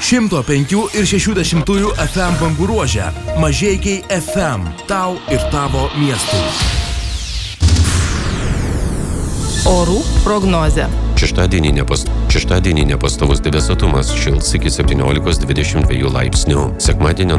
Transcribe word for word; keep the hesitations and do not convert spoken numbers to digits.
šimto penkių ir šešių dešimtųjų F M bangų ruože. Mažeikiai F M. Tau ir tavo miestui. Orų prognozė. Šeštadienį, nepas... Šeštadienį nepastovus debesuotumas šils iki septyniolikos dvidešimt dviejų laipsnių. Sekmadienio